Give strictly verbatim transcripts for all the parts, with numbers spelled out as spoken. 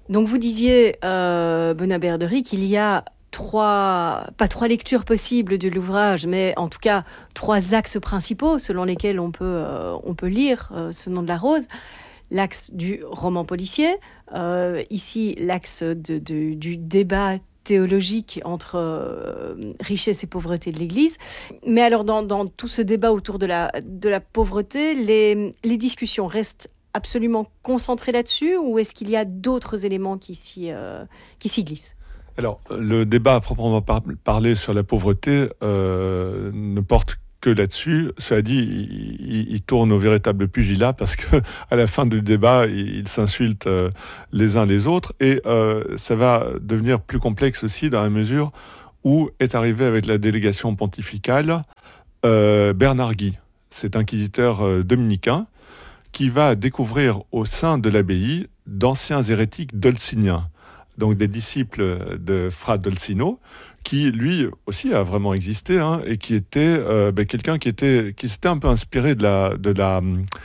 Donc vous disiez, euh, Benoît Berdery, qu'il y a trois, pas trois lectures possibles de l'ouvrage, mais en tout cas trois axes principaux selon lesquels on peut, euh, on peut lire euh, Ce nom de la rose. L'axe du roman policier, euh, ici l'axe de, de, du débat théologique entre euh, richesse et pauvreté de l'Église. Mais alors dans, dans tout ce débat autour de la, de la pauvreté, les, les discussions restent absolument concentrées là-dessus, ou est-ce qu'il y a d'autres éléments qui s'y, euh, qui s'y glissent ? Alors, le débat à proprement par- parler sur la pauvreté euh, ne porte que là-dessus. Cela dit, il, il tourne au véritable pugilat parce que à la fin du débat, ils il s'insultent euh, les uns les autres, et euh, ça va devenir plus complexe aussi dans la mesure où est arrivé avec la délégation pontificale euh, Bernard Guy, cet inquisiteur euh, dominicain, qui va découvrir au sein de l'abbaye d'anciens hérétiques dolciniens, donc des disciples de Fra Dolcino, qui lui aussi a vraiment existé, hein, et qui était euh, ben, quelqu'un qui était qui s'était un peu inspiré de la de la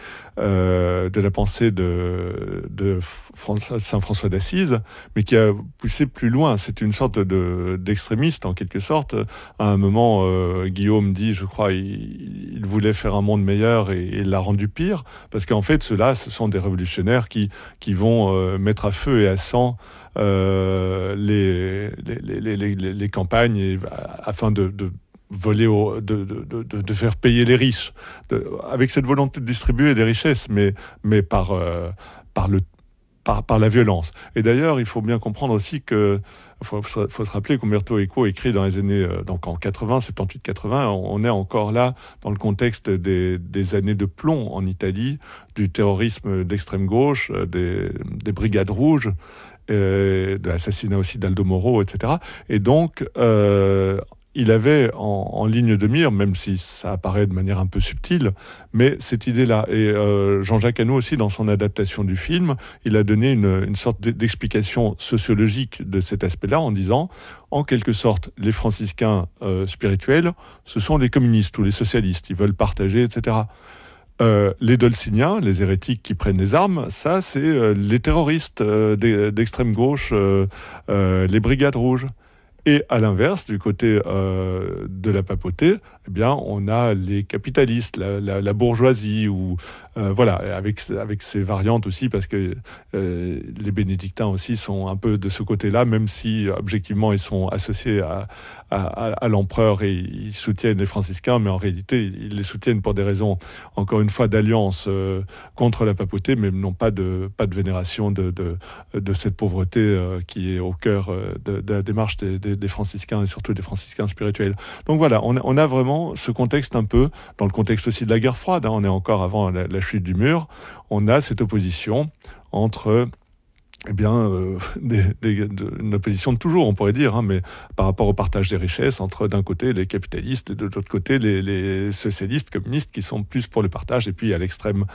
euh, de la pensée de de François, Saint François d'Assise, mais qui a poussé plus loin. C'était une sorte de d'extrémiste en quelque sorte. À un moment, euh, Guillaume dit, je crois, il, il voulait faire un monde meilleur et, et l'a rendu pire, parce qu'en fait, ceux-là, ce sont des révolutionnaires qui qui vont euh, mettre à feu et à sang Euh, les, les, les, les, les campagnes et, afin de, de voler, au, de, de, de, de faire payer les riches, de, avec cette volonté de distribuer des richesses, mais, mais par, euh, par, le, par, par la violence. Et d'ailleurs, il faut bien comprendre aussi que il faut, faut, faut se rappeler qu'Umberto Eco écrit dans les années, donc en quatre-vingts, soixante-dix-huit quatre-vingts, on est encore là dans le contexte des, des années de plomb en Italie, du terrorisme d'extrême gauche, des, des brigades rouges, Euh, de l'assassinat aussi d'Aldo Moro, et cetera. Et donc, euh, il avait en, en ligne de mire, même si ça apparaît de manière un peu subtile, mais cette idée-là. Et euh, Jean-Jacques Hano aussi, dans son adaptation du film, il a donné une, une sorte d'explication sociologique de cet aspect-là en disant, en quelque sorte, les franciscains euh, spirituels, ce sont les communistes ou les socialistes, ils veulent partager, et cetera. Euh, les dolciniens, les hérétiques qui prennent les armes, ça c'est euh, les terroristes euh, d'extrême gauche, euh, euh, les brigades rouges. Et à l'inverse, du côté euh, de la papauté, eh bien, on a les capitalistes, la, la, la bourgeoisie, ou euh, voilà, avec avec ces variantes aussi, parce que euh, les bénédictins aussi sont un peu de ce côté-là, même si objectivement ils sont associés à à, à l'empereur et ils soutiennent les franciscains, mais en réalité ils les soutiennent pour des raisons, encore une fois, d'alliance euh, contre la papauté, mais non pas de pas de vénération de de, de cette pauvreté euh, qui est au cœur euh, de, de la démarche des, des des franciscains et surtout des franciscains spirituels. Donc voilà, on a, on a vraiment ce contexte un peu, dans le contexte aussi de la guerre froide, hein, on est encore avant la, la chute du mur, on a cette opposition entre, eh bien, euh, des, des, de, une opposition de toujours, on pourrait dire, hein, mais par rapport au partage des richesses, entre d'un côté les capitalistes et de l'autre côté les, les socialistes, communistes, qui sont plus pour le partage, et puis à l'extrême,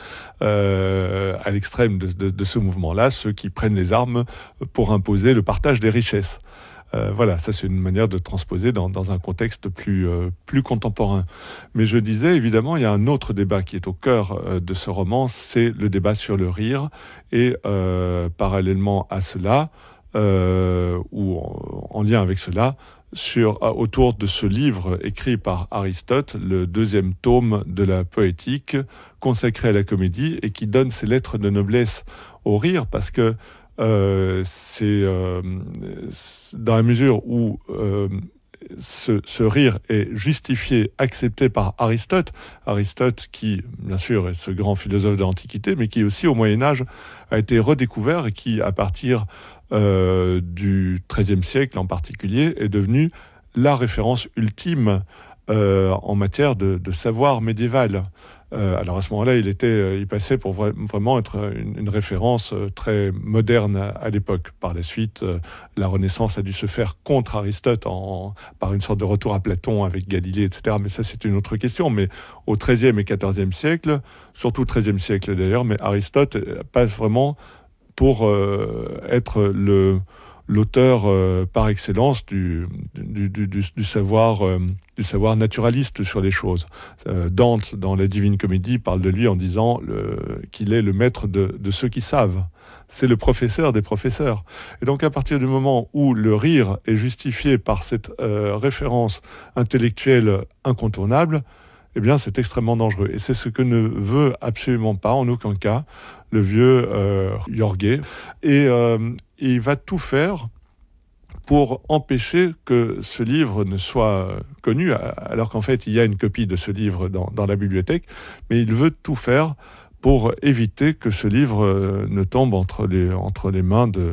euh, à l'extrême de, de, de ce mouvement-là, ceux qui prennent les armes pour imposer le partage des richesses. Euh, voilà, ça c'est une manière de transposer dans, dans un contexte plus, euh, plus contemporain. Mais je disais, évidemment, il y a un autre débat qui est au cœur euh, de ce roman, c'est le débat sur le rire. Et euh, parallèlement à cela, euh, ou en, en lien avec cela, sur, autour de ce livre écrit par Aristote, le deuxième tome de la poétique, consacré à la comédie, et qui donne ses lettres de noblesse au rire, parce que Euh, c'est euh, dans la mesure où euh, ce, ce rire est justifié, accepté par Aristote. Aristote qui, bien sûr, est ce grand philosophe de l'Antiquité, mais qui aussi, au Moyen-Âge, a été redécouvert et qui, à partir euh, du treizième siècle en particulier, est devenu la référence ultime euh, en matière de, de savoir médiéval. Euh, alors à ce moment-là, il était, il passait pour vra- vraiment être une, une référence euh, très moderne à, à l'époque. Par la suite, euh, la Renaissance a dû se faire contre Aristote en, par une sorte de retour à Platon avec Galilée, et cetera. Mais ça, c'est une autre question. Mais au treizième et quatorzième siècle, surtout au treizième siècle d'ailleurs, mais Aristote passe vraiment pour euh, être le l'auteur euh, par excellence du, du, du, du, du savoir, euh, du savoir naturaliste sur les choses. Euh, Dante, dans la Divine Comédie, parle de lui en disant le, qu'il est le maître de, de ceux qui savent. C'est le professeur des professeurs. Et donc, à partir du moment où le rire est justifié par cette euh, référence intellectuelle incontournable, eh bien, c'est extrêmement dangereux. Et c'est ce que ne veut absolument pas, en aucun cas, le vieux euh, Jorge. Et euh, il va tout faire pour empêcher que ce livre ne soit connu, alors qu'en fait, il y a une copie de ce livre dans, dans la bibliothèque, mais il veut tout faire pour éviter que ce livre euh, ne tombe entre les, entre les mains de,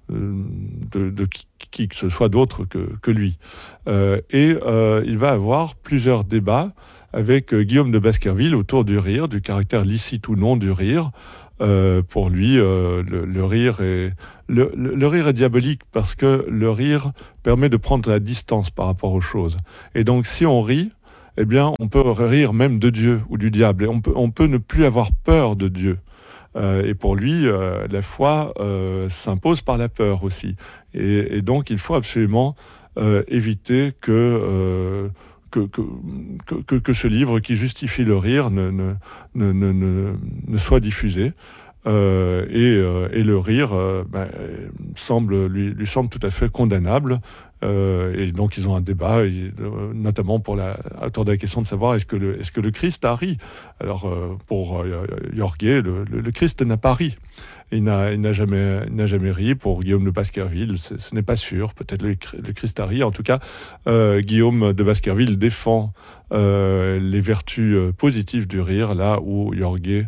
de, de qui, qui que ce soit d'autre que, que lui. Euh, et euh, il va avoir plusieurs débats avec euh, Guillaume de Baskerville autour du rire, du caractère licite ou non du rire. Euh, pour lui, euh, le, le, rire est, le, le, le rire est diabolique parce que le rire permet de prendre la distance par rapport aux choses. Et donc, si on rit, eh bien, on peut rire même de Dieu ou du diable. Et on peut, on peut ne plus avoir peur de Dieu. Euh, et pour lui, euh, la foi euh, s'impose par la peur aussi. Et, et donc, il faut absolument euh, éviter que, euh, que, que, que, que ce livre qui justifie le rire ne, ne, ne, ne, ne, ne soit diffusé. Euh, et, euh, et le rire euh, ben, semble, lui, lui semble tout à fait condamnable. Euh, et donc ils ont un débat, et, euh, notamment pour la, autour de la question de savoir est-ce que le, est-ce que le Christ a ri. Alors euh, pour euh, Jorge, le, le, le Christ n'a pas ri. Il n'a, il n'a, jamais, il n'a jamais ri. Pour Guillaume de Baskerville, ce n'est pas sûr. Peut-être le, le Christ a ri. En tout cas, euh, Guillaume de Baskerville défend euh, les vertus positives du rire, là où Jorge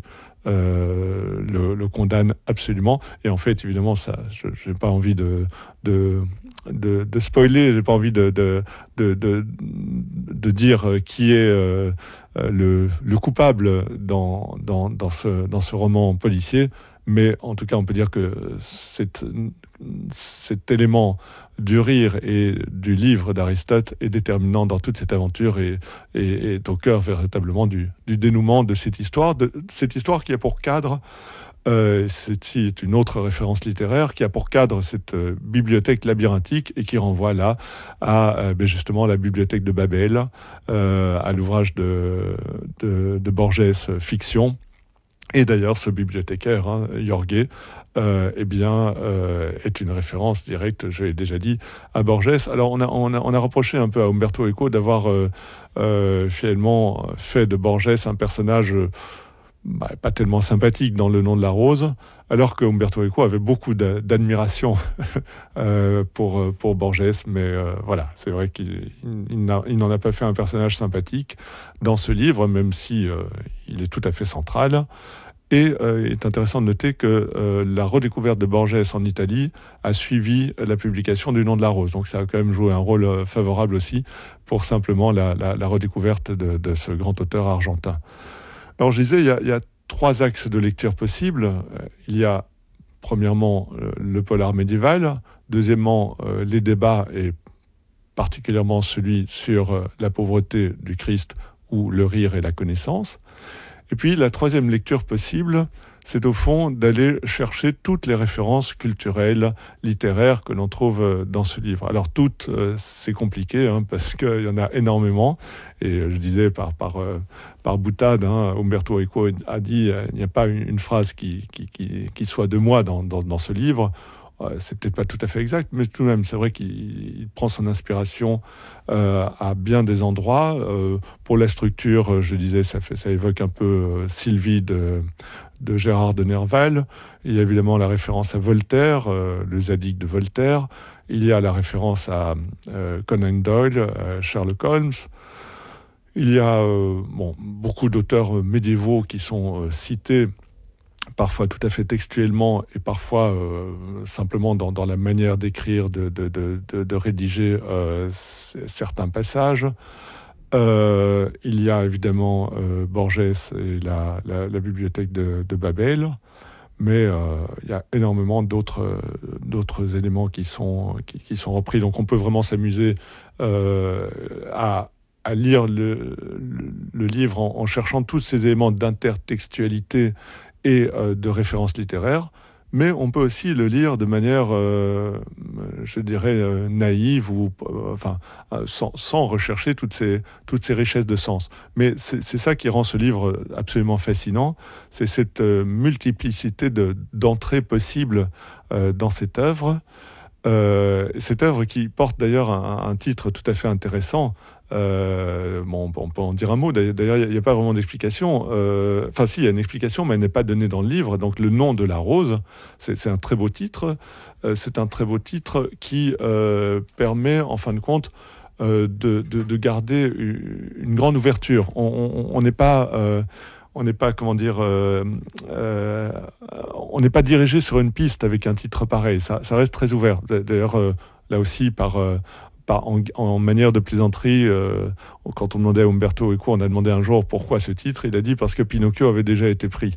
Euh, le, le condamne absolument. Et en fait, évidemment, ça, je n'ai pas envie de, de, de, de spoiler, j'ai pas envie de, de, de, de, de dire qui est euh, le, le coupable dans, dans, dans, ce, dans ce roman policier. Mais en tout cas, on peut dire que cet, cet élément du rire et du livre d'Aristote est déterminant dans toute cette aventure et, et, et est au cœur véritablement du, du dénouement de cette histoire, de cette histoire qui a pour cadre, euh, c'est une autre référence littéraire, qui a pour cadre cette euh, bibliothèque labyrinthique et qui renvoie là à euh, ben justement la bibliothèque de Babel, euh, à l'ouvrage de, de, de Borges, Fiction. Et d'ailleurs, ce bibliothécaire, hein, Jorge, euh, eh bien, euh, est une référence directe, je l'ai déjà dit, à Borges. Alors, on a, on a, on a reproché un peu à Umberto Eco d'avoir euh, euh, finalement fait de Borges un personnage euh, bah, pas tellement sympathique dans Le Nom de la Rose, alors que Umberto Eco avait beaucoup d'admiration euh, pour, pour Borges, mais euh, voilà, c'est vrai qu'il il, il n'en a pas fait un personnage sympathique dans ce livre, même si euh, il est tout à fait central. Et euh, il est intéressant de noter que euh, la redécouverte de Borges en Italie a suivi la publication du Nom de la Rose. Donc ça a quand même joué un rôle euh, favorable aussi pour simplement la, la, la redécouverte de, de ce grand auteur argentin. Alors je disais, il y a, il y a trois axes de lecture possibles. Il y a premièrement euh, le polar médiéval, deuxièmement euh, les débats et particulièrement celui sur euh, la pauvreté du Christ ou le rire et la connaissance. Et puis la troisième lecture possible, c'est au fond d'aller chercher toutes les références culturelles, littéraires que l'on trouve dans ce livre. Alors toutes, euh, c'est compliqué hein, parce qu'il y en a énormément. Et je disais par, par, euh, par boutade, hein, Umberto Eco a dit euh, il n'y a pas une, une phrase qui, qui, qui, qui soit de moi dans, dans, dans ce livre. C'est peut-être pas tout à fait exact, mais tout de même, c'est vrai qu'il prend son inspiration euh, à bien des endroits. Euh, pour la structure, je disais, ça, fait, ça évoque un peu euh, Sylvie de, de Gérard de Nerval. Il y a évidemment la référence à Voltaire, euh, le Zadig de Voltaire. Il y a la référence à euh, Conan Doyle, à Sherlock Holmes. Il y a euh, bon, beaucoup d'auteurs médiévaux qui sont euh, cités, parfois tout à fait textuellement et parfois euh, simplement dans, dans la manière d'écrire, de, de, de, de, de rédiger euh, certains passages. Euh, il y a évidemment euh, Borges et la, la, la bibliothèque de, de Babel, mais euh, il y a énormément d'autres, euh, d'autres éléments qui sont, qui, qui sont repris. Donc on peut vraiment s'amuser euh, à, à lire le, le, le livre en, en cherchant tous ces éléments d'intertextualité et euh, de références littéraires, mais on peut aussi le lire de manière, euh, je dirais, euh, naïve ou euh, enfin euh, sans, sans rechercher toutes ces toutes ces richesses de sens. Mais c'est, c'est ça qui rend ce livre absolument fascinant, c'est cette euh, multiplicité de, d'entrées possibles euh, dans cette œuvre. Euh, cette œuvre qui porte d'ailleurs un, un titre tout à fait intéressant. Euh, bon, on peut en dire un mot. D'ailleurs, il n'y a, a pas vraiment d'explication. Euh, enfin, si, il y a une explication, mais elle n'est pas donnée dans le livre. Donc, le nom de la rose, c'est, c'est un très beau titre. Euh, c'est un très beau titre qui euh, permet, en fin de compte, euh, de, de, de garder une grande ouverture. On n'est pas... Euh, on n'est pas, comment dire, euh, euh, on n'est pas dirigé sur une piste avec un titre pareil. Ça, ça reste très ouvert. D'ailleurs, euh, là aussi, par, euh, par en, en manière de plaisanterie, euh, quand on demandait à Umberto Eco, on a demandé un jour pourquoi ce titre, il a dit parce que Pinocchio avait déjà été pris.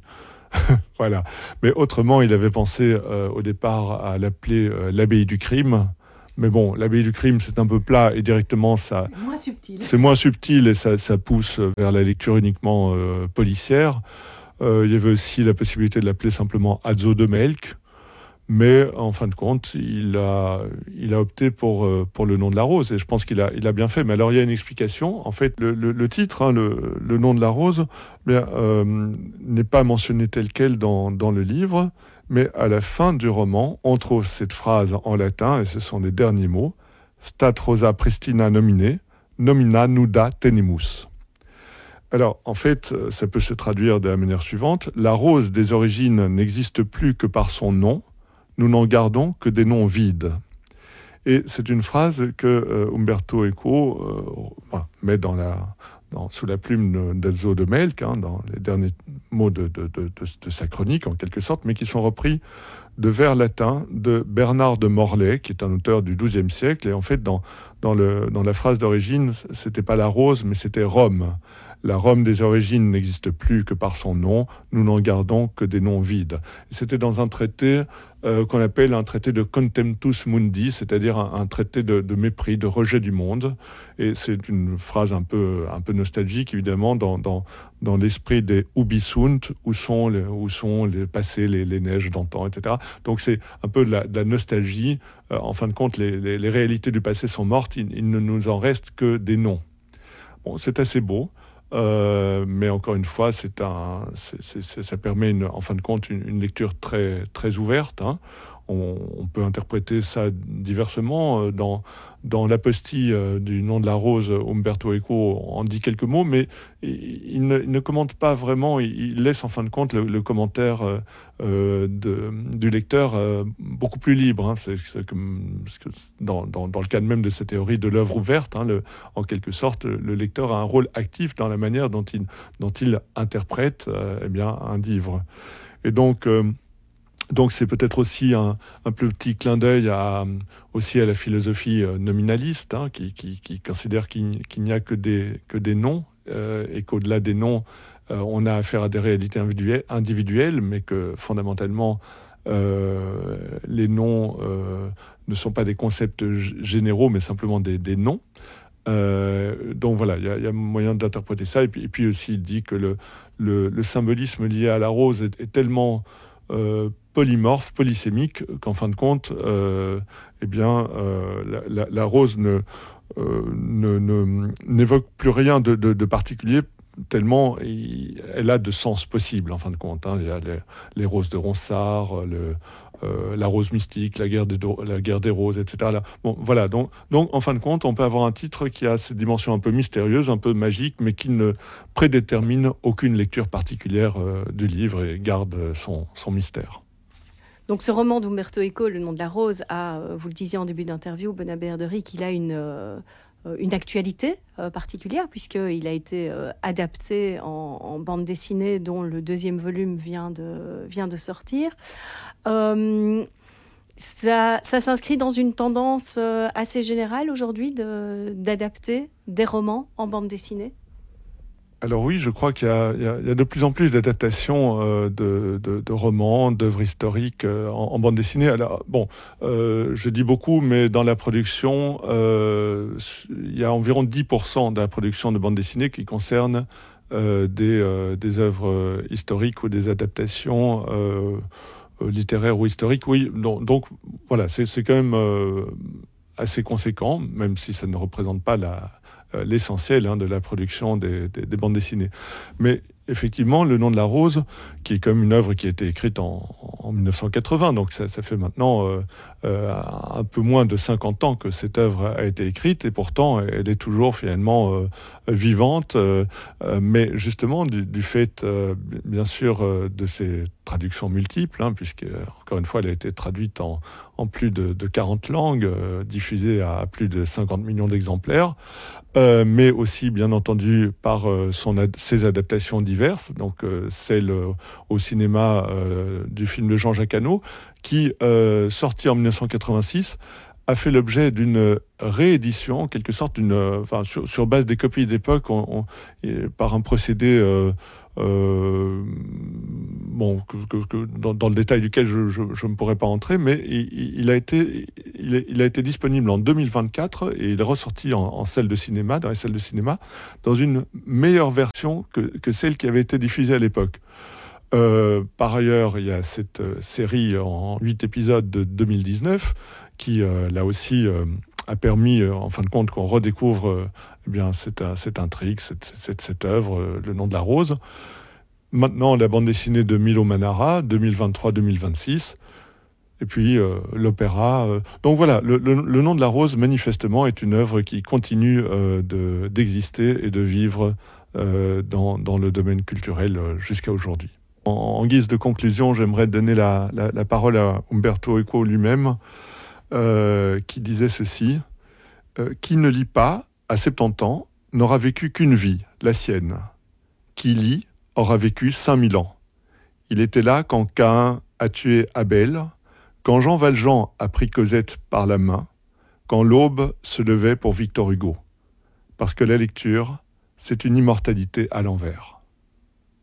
Voilà. Mais autrement, il avait pensé euh, au départ à l'appeler euh, l'abbaye du crime. Mais bon, l'abbaye du crime, c'est un peu plat et directement, ça, c'est moins subtil. C'est moins subtil et ça, ça pousse vers la lecture uniquement euh, policière. Euh, il y avait aussi la possibilité de l'appeler simplement Azo de Melk. Mais en fin de compte, il a, il a opté pour, euh, pour le nom de la rose. Et je pense qu'il a, il a bien fait. Mais alors, il y a une explication. En fait, le, le, le titre, hein, le, le nom de la rose, bien, euh, n'est pas mentionné tel quel dans, dans le livre. Mais à la fin du roman, on trouve cette phrase en latin, et ce sont les derniers mots. Stat rosa pristina nomine, nomina nuda tenimus. Alors, en fait, ça peut se traduire de la manière suivante. La rose des origines n'existe plus que par son nom. Nous n'en gardons que des noms vides. Et c'est une phrase que euh, Umberto Eco euh, bah, met dans la, dans, sous la plume d'Azo de Melk, hein, dans les derniers mots de, de, de, de, de sa chronique, en quelque sorte, mais qui sont repris de vers latins de Bernard de Morlaix, qui est un auteur du douzième siècle. Et en fait, dans, dans, le, dans la phrase d'origine, c'était pas la rose, mais c'était Rome. La Rome des origines n'existe plus que par son nom, nous n'en gardons que des noms vides. Et c'était dans un traité euh, qu'on appelle un traité de contemptus mundi, c'est-à-dire un, un traité de, de mépris, de rejet du monde. Et c'est une phrase un peu, un peu nostalgique, évidemment, dans, dans, dans l'esprit des ubi sunt, où sont les, où sont les passés, les, les neiges d'antan, et cetera. Donc c'est un peu de la, de la nostalgie. Euh, en fin de compte, les, les, les réalités du passé sont mortes, il, il ne nous en reste que des noms. Bon, c'est assez beau. Euh, mais encore une fois, c'est un, c'est, c'est, ça permet une, en fin de compte une, une lecture très, très ouverte. Hein. On, on peut interpréter ça diversement. Dans, dans l'apostille du nom de la rose, Umberto Eco en dit quelques mots, mais il, il, ne, il ne commente pas vraiment. Il, il laisse en fin de compte le, le commentaire euh, de, du lecteur euh, beaucoup plus libre. Hein. C'est, c'est comme, dans, dans, dans le cadre même de cette théorie de l'œuvre ouverte, hein, le, en quelque sorte, le lecteur a un rôle actif dans la manière dont il, dont il interprète euh, eh bien, un livre. Et donc... Euh, Donc c'est peut-être aussi un, un petit clin d'œil à, aussi à la philosophie nominaliste, hein, qui, qui, qui considère qu'il, qu'il n'y a que des, que des noms, euh, et qu'au-delà des noms, euh, on a affaire à des réalités individuelles, individuelles mais que fondamentalement, euh, les noms euh, ne sont pas des concepts g- généraux, mais simplement des, des noms. Euh, donc voilà, il y, y a moyen d'interpréter ça. Et puis, et puis aussi, il dit que le, le, le symbolisme lié à la rose est, est tellement... Euh, polymorphe, polysémique, qu'en fin de compte, euh, eh bien, euh, la, la, la rose ne, euh, ne, ne, n'évoque plus rien de, de, de particulier, tellement il, elle a de sens possible, en fin de compte. Hein. Il y a les, les roses de Ronsard, le, euh, la rose mystique, la guerre des, la guerre des roses, et cetera. Là. Bon, voilà, donc, donc, en fin de compte, on peut avoir un titre qui a cette dimension un peu mystérieuse, un peu magique, mais qui ne prédétermine aucune lecture particulière euh, du livre et garde son, son mystère. Donc ce roman d'Umberto Eco, Le nom de la rose, a, vous le disiez en début d'interview, Benoît Berderi, qu'il a une, euh, une actualité euh, particulière, puisqu'il a été euh, adapté en, en bande dessinée, dont le deuxième volume vient de, vient de sortir. Euh, ça, ça s'inscrit dans une tendance euh, assez générale aujourd'hui de, d'adapter des romans en bande dessinée. Alors oui, je crois qu'il y a, il y a, il y a de plus en plus d'adaptations euh, de, de, de romans, d'œuvres historiques euh, en, en bande dessinée. Alors bon, euh, je dis beaucoup, mais dans la production, euh, il y a environ dix pour cent de la production de bande dessinée qui concerne euh, des, euh, des œuvres historiques ou des adaptations euh, euh, littéraire ou historique. Oui, donc, donc voilà, c'est, c'est quand même euh, assez conséquent, même si ça ne représente pas la, euh, l'essentiel hein, de la production des, des, des bandes dessinées. Mais effectivement, Le Nom de la Rose, qui est quand même une œuvre qui a été écrite en, en mille neuf cent quatre-vingts, donc ça, ça fait maintenant euh, euh, un peu moins de cinquante ans que cette œuvre a été écrite, et pourtant elle est toujours finalement euh, vivante, euh, euh, mais justement du, du fait, euh, bien sûr, euh, de ses traductions multiples, hein, puisque, encore une fois, elle a été traduite en, en plus de, de quarante langues, euh, diffusée à plus de cinquante millions d'exemplaires, euh, mais aussi, bien entendu, par euh, son ad- ses adaptations diverses, donc euh, celle euh, au cinéma euh, du film de Jean-Jacques Hano, qui, euh, sorti en mille neuf cent quatre-vingt-six, a fait l'objet d'une réédition, en quelque sorte, d'une, euh, enfin, sur, sur base des copies d'époque, on, on, et par un procédé euh, euh, bon, que, que, que, dans, dans le détail duquel je, je, je ne pourrais pas entrer, mais il, il, a été, il, a, il a été disponible en deux mille vingt-quatre et il est ressorti en, en salle de cinéma, dans les salles de cinéma, dans une meilleure version que, que celle qui avait été diffusée à l'époque. Euh, par ailleurs, il y a cette euh, série en huit épisodes de deux mille dix-neuf qui, euh, là aussi, euh, a permis, euh, en fin de compte, qu'on redécouvre euh, eh bien, cette, cette intrigue, cette, cette, cette œuvre, euh, Le Nom de la Rose. Maintenant, la bande dessinée de Milo Manara, deux mille vingt-trois deux mille vingt-six. Et puis, euh, l'opéra. Euh. Donc voilà, le, le, le Nom de la Rose, manifestement, est une œuvre qui continue euh, de, d'exister et de vivre euh, dans, dans le domaine culturel euh, jusqu'à aujourd'hui. En, en guise de conclusion, j'aimerais donner la, la, la parole à Umberto Eco lui-même, euh, qui disait ceci. Euh, « Qui ne lit pas, à soixante-dix ans, n'aura vécu qu'une vie, la sienne. Qui lit aura vécu cinq mille ans. Il était là quand Caïn a tué Abel, quand Jean Valjean a pris Cosette par la main, quand l'aube se levait pour Victor Hugo. Parce que la lecture, c'est une immortalité à l'envers. »